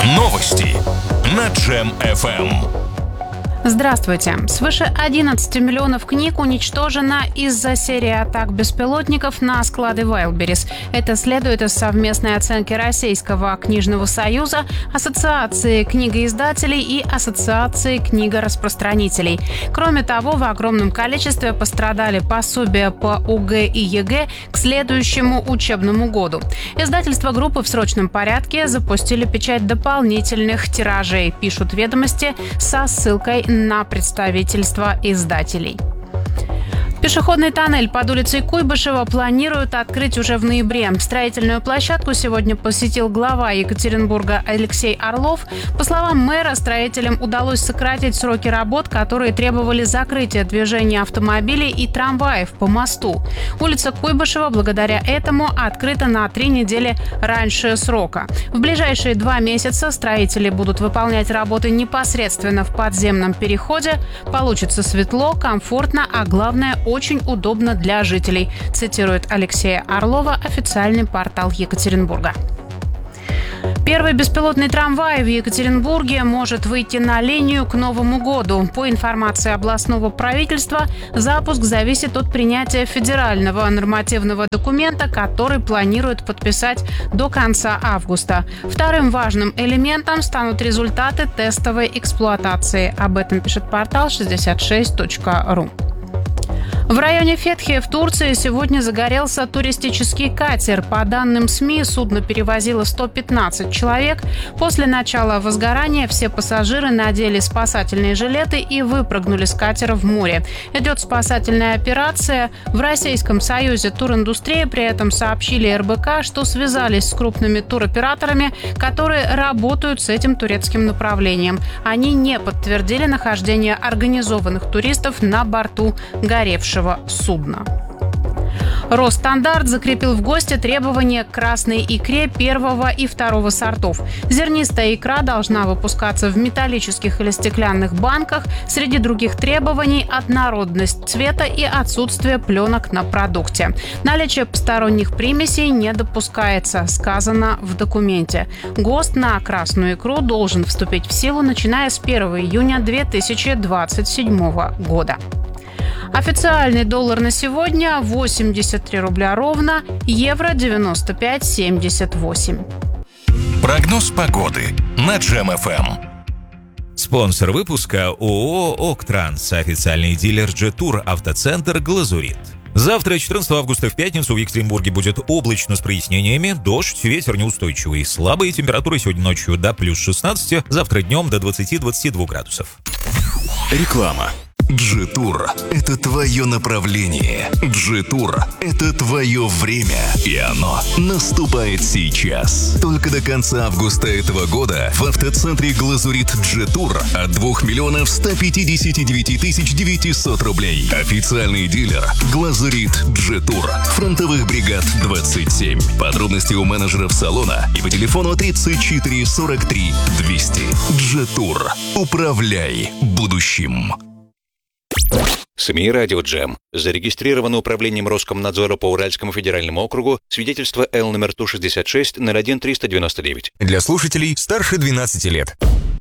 Новости на Джем FM. Здравствуйте. Свыше 11 миллионов книг уничтожено из-за серии атак беспилотников на склады Wildberries. Это следует из совместной оценки Российского книжного союза, Ассоциации книгоиздателей и Ассоциации книгораспространителей. Кроме того, в огромном количестве пострадали пособия по ОГЭ и ЕГЭ к следующему учебному году. Издательства группы в срочном порядке запустили печать дополнительных тиражей, пишут «Ведомости» со ссылкой на представительство издателей. Пешеходный тоннель под улицей Куйбышева планируют открыть уже в ноябре. Строительную площадку сегодня посетил глава Екатеринбурга Алексей Орлов. По словам мэра, строителям удалось сократить сроки работ, которые требовали закрытия движения автомобилей и трамваев по мосту. Улица Куйбышева благодаря этому открыта на 3 недели раньше срока. В ближайшие 2 месяца строители будут выполнять работы непосредственно в подземном переходе. Получится светло, комфортно, а главное – очень удобно для жителей, цитирует Алексея Орлова официальный портал Екатеринбурга. Первый беспилотный трамвай в Екатеринбурге может выйти на линию к Новому году. По информации областного правительства, запуск зависит от принятия федерального нормативного документа, который планируют подписать до конца августа. Вторым важным элементом станут результаты тестовой эксплуатации. Об этом пишет портал 66.ru. В районе Фетхи в Турции сегодня загорелся туристический катер. По данным СМИ, судно перевозило 115 человек. После начала возгорания все пассажиры надели спасательные жилеты и выпрыгнули с катера в море. Идет спасательная операция. В Российском союзе туриндустрии при этом сообщили РБК, что связались с крупными туроператорами, которые работают с этим турецким направлением. Они не подтвердили нахождение организованных туристов на борту горевшего судна. Росстандарт закрепил в ГОСТе требования к красной икре первого и второго сортов. Зернистая икра должна выпускаться в металлических или стеклянных банках. Среди других требований – однородность цвета и отсутствие пленок на продукте. Наличие посторонних примесей не допускается, сказано в документе. ГОСТ на красную икру должен вступить в силу, начиная с 1 июня 2027 года. Официальный доллар на сегодня 83 рубля ровно, евро 95,78. Прогноз погоды на Джем FM. Спонсор выпуска ООО «Октранс», официальный дилер Джетур, автоцентр «Глазурит». Завтра, 14 августа, в пятницу, в Екатеринбурге будет облачно с прояснениями, дождь, ветер неустойчивый. Слабые температуры сегодня ночью до плюс 16, завтра днем до 20-22 градусов. Реклама. Джетур – это твое направление. Джетур – это твое время. И оно наступает сейчас. Только до конца августа этого года в автоцентре «Глазурит» Джетур от 2 159 900 рублей. Официальный дилер «Глазурит Джетур». Фронтовых бригад 27. Подробности у менеджеров салона и по телефону 34 43 200. Джетур. Управляй будущим. СМИ «Радио Джем». Зарегистрировано управлением Роскомнадзора по Уральскому федеральному округу свидетельство Л номер Ту-66-01-399. Для слушателей старше 12 лет.